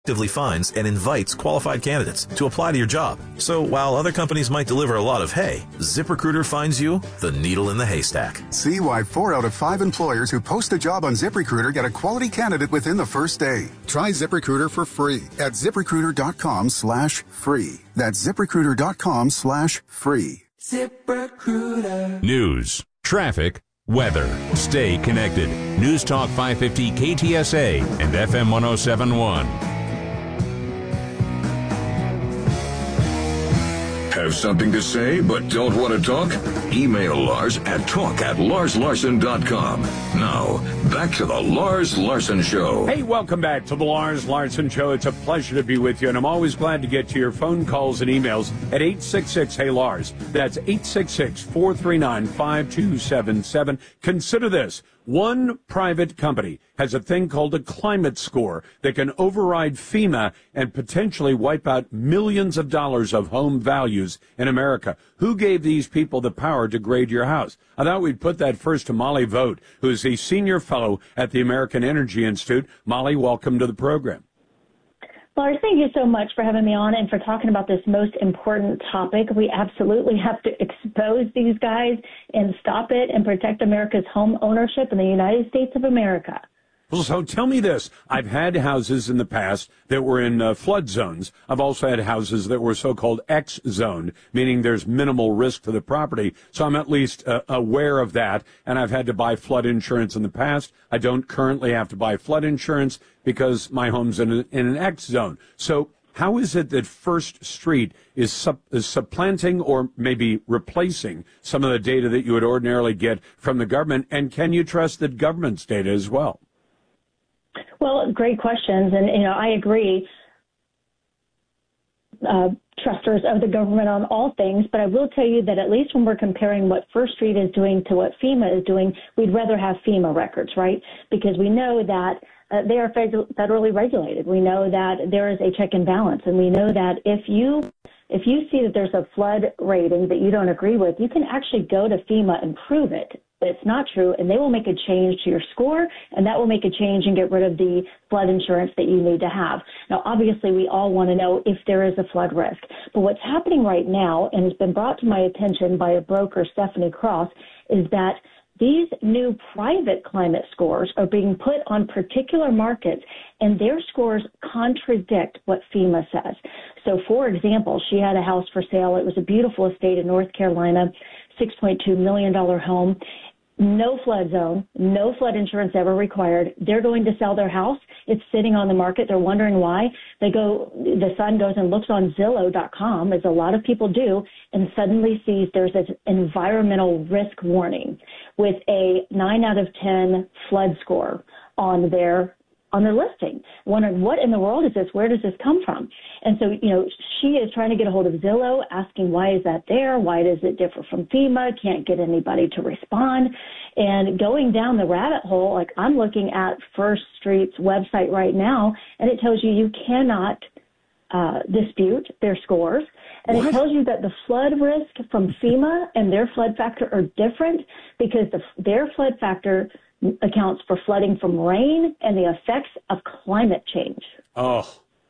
actively finds and invites qualified candidates to apply to your job. So while other companies might deliver a lot of hay, ZipRecruiter finds you the needle in the haystack. See why 4 out of 5 employers who post a job on ZipRecruiter get a quality candidate within the first day. Try ZipRecruiter for free at ZipRecruiter.com/free. That's ZipRecruiter.com/free. ZipRecruiter. News, traffic, weather. Stay connected. News Talk 550 KTSA and FM 107.1. Have something to say but don't want to talk? Email Lars at talk@larslarson.com. Now, back to the Lars Larson Show. Hey, welcome back to the Lars Larson Show. It's a pleasure to be with you, and I'm always glad to get to your phone calls and emails at 866-HEY-LARS. That's 866-439-5277. Consider this. One private company has a thing called a climate score that can override FEMA and potentially wipe out millions of dollars of home values in America. Who gave these people the power to grade your house? I thought we'd put that first to Molly Vogt, who is a senior fellow at the American Energy Institute. Molly, welcome to the program. Lars, thank you so much for having me on and for talking about this most important topic. We absolutely have to expose these guys and stop it and protect America's home ownership in the United States of America. Well, so tell me this. I've had houses in the past that were in flood zones. I've also had houses that were so-called X-zoned, meaning there's minimal risk to the property. So I'm at least aware of that, and I've had to buy flood insurance in the past. I don't currently have to buy flood insurance because my home's in an X-zone. So how is it that First Street is supplanting or maybe replacing some of the data that you would ordinarily get from the government, and can you trust the government's data as well? Well, great questions. And, I agree, trusters of the government on all things. But I will tell you that at least when we're comparing what First Street is doing to what FEMA is doing, we'd rather have FEMA records, right? Because we know that they are federally regulated. We know that there is a check and balance. And we know that if you see that there's a flood rating that you don't agree with, you can actually go to FEMA and prove it. It's not true, and they will make a change to your score, and that will make a change and get rid of the flood insurance that you need to have. Now, obviously, we all want to know if there is a flood risk. But what's happening right now, and has been brought to my attention by a broker, Stephanie Cross, is that these new private climate scores are being put on particular markets, and their scores contradict what FEMA says. So, for example, she had a house for sale. It was a beautiful estate in North Carolina, $6.2 million home. No flood zone, no flood insurance ever required. They're going to sell their house. It's sitting on the market. They're wondering why. The son goes and looks on Zillow.com, as a lot of people do, and suddenly sees there's an environmental risk warning with a 9 out of 10 flood score on their listing, wondering what in the world is this? Where does this come from? And so, she is trying to get a hold of Zillow, asking why is that there? Why does it differ from FEMA? Can't get anybody to respond. And going down the rabbit hole, like I'm looking at First Street's website right now, and it tells you cannot dispute their scores. And It tells you that the flood risk from FEMA and their flood factor are different because their flood factor accounts for flooding from rain and the effects of climate change. Oh.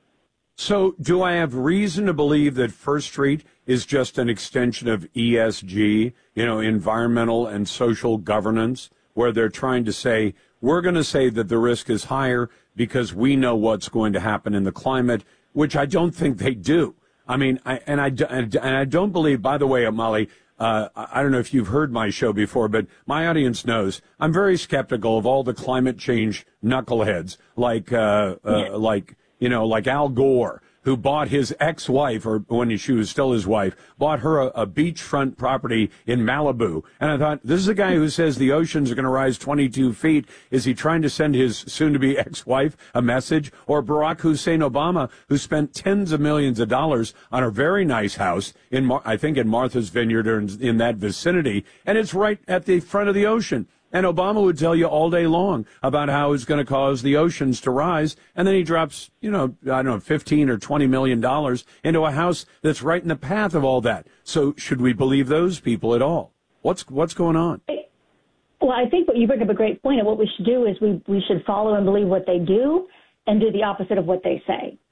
So do I have reason to believe that First Street is just an extension of ESG, environmental and social governance, where they're trying to say, we're going to say that the risk is higher because we know what's going to happen in the climate, which I don't think they do. I mean, I don't believe, by the way, Molly, I don't know if you've heard my show before, but my audience knows I'm very skeptical of all the climate change knuckleheads like Al Gore, who bought his ex-wife, or when she was still his wife, bought her a beachfront property in Malibu. And I thought, this is a guy who says the oceans are going to rise 22 feet. Is he trying to send his soon-to-be ex-wife a message? Or Barack Hussein Obama, who spent tens of millions of dollars on a very nice house I think in Martha's Vineyard or in that vicinity, and it's right at the front of the ocean. And Obama would tell you all day long about how it's going to cause the oceans to rise. And then he drops, $15 or $20 million into a house that's right in the path of all that. So should we believe those people at all? What's going on? Well, I think what you bring up a great point. And what we should do is we should follow and believe what they do and do the opposite of what they say.